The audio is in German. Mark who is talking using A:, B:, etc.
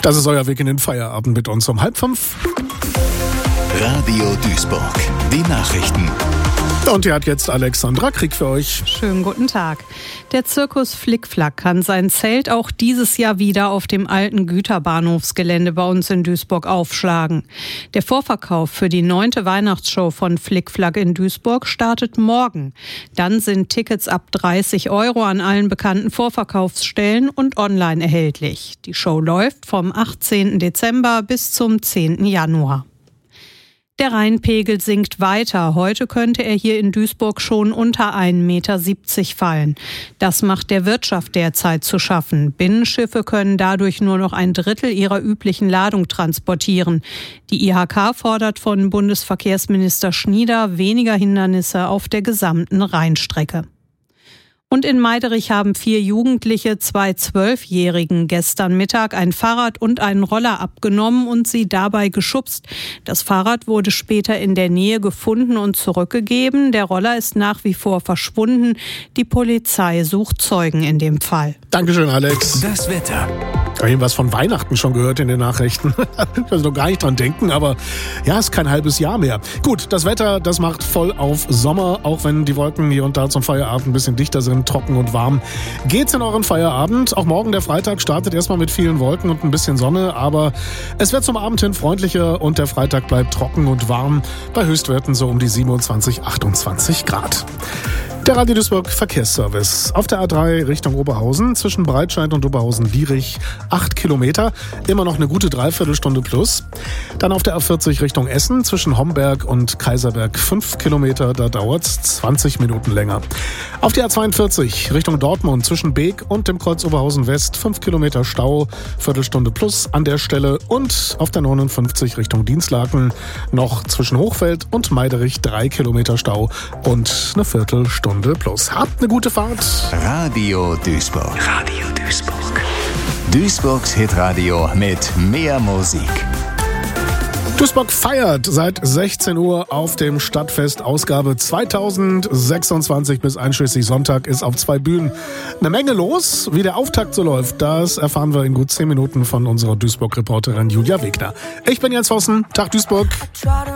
A: Das ist euer Weg in den Feierabend mit uns um 4:30.
B: Radio Duisburg, die Nachrichten.
A: Und hier hat jetzt Alexandra Krieg für euch.
C: Schönen guten Tag. Der Zirkus Flickflack kann sein Zelt auch dieses Jahr wieder auf dem alten Güterbahnhofsgelände bei uns in Duisburg aufschlagen. Der Vorverkauf für die 9. Weihnachtsshow von Flickflack in Duisburg startet morgen. Dann sind Tickets ab 30 € an allen bekannten Vorverkaufsstellen und online erhältlich. Die Show läuft vom 18. Dezember bis zum 10. Januar. Der Rheinpegel sinkt weiter. Heute könnte er hier in Duisburg schon unter 1,70 Meter fallen. Das macht der Wirtschaft derzeit zu schaffen. Binnenschiffe können dadurch nur noch 1/3 ihrer üblichen Ladung transportieren. Die IHK fordert von Bundesverkehrsminister Schnieder weniger Hindernisse auf der gesamten Rheinstrecke. Und in Meiderich haben 4 Jugendliche 2 12-Jährigen gestern Mittag ein Fahrrad und einen Roller abgenommen und sie dabei geschubst. Das Fahrrad wurde später in der Nähe gefunden und zurückgegeben. Der Roller ist nach wie vor verschwunden. Die Polizei sucht Zeugen in dem Fall.
A: Dankeschön, Alex.
B: Das Wetter.
A: Ich habe was von Weihnachten schon gehört in den Nachrichten. Ich will noch gar nicht dran denken, aber ja, ist kein halbes Jahr mehr. Gut, das Wetter, das macht voll auf Sommer, auch wenn die Wolken hier und da zum Feierabend ein bisschen dichter sind, trocken und warm. Geht's in euren Feierabend? Auch morgen der Freitag startet erstmal mit vielen Wolken und ein bisschen Sonne, aber es wird zum Abend hin freundlicher und der Freitag bleibt trocken und warm, bei Höchstwerten so um die 27, 28 Grad. Der Radio Duisburg Verkehrsservice. Auf der A3 Richtung Oberhausen zwischen Breitscheid und Oberhausen-Dierich 8 Kilometer. Immer noch eine gute Dreiviertelstunde plus. Dann auf der A40 Richtung Essen zwischen Homberg und Kaiserberg 5 Kilometer. Da dauert es 20 Minuten länger. Auf der A42 Richtung Dortmund zwischen Beek und dem Kreuz Oberhausen West 5 Kilometer Stau. Viertelstunde plus an der Stelle. Und auf der 59 Richtung Dienstlaken noch zwischen Hochfeld und Meiderich 3 Kilometer Stau und eine Viertelstunde plus. Habt eine gute Fahrt.
B: Radio Duisburg. Radio Duisburg. Duisburgs Hitradio mit mehr Musik.
A: Duisburg feiert seit 16 Uhr auf dem Stadtfest. Ausgabe 2026 bis einschließlich Sonntag ist auf 2 Bühnen eine Menge los. Wie der Auftakt so läuft, das erfahren wir in gut 10 Minuten von unserer Duisburg-Reporterin Julia Wegner. Ich bin Jens Vossen. Tag Duisburg.